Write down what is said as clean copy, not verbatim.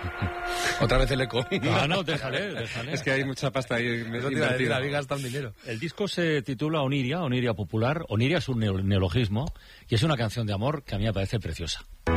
Otra vez el eco. No, déjale. Es que hay mucha pasta ahí. David gasta un dinero. El disco se titula Oniria Popular. Oniria es un neologismo y es una canción de amor que a mí me parece preciosa.